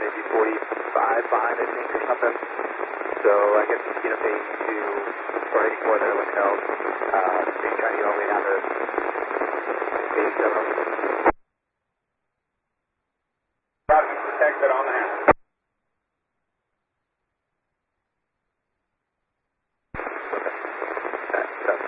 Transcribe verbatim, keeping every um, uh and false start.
maybe forty-five, five, I think, or something. So I guess, you know, phase two, or eighty-four there, let me know. Uh, maybe trying to get all the way down to eighty-seven. Roger, protected on that.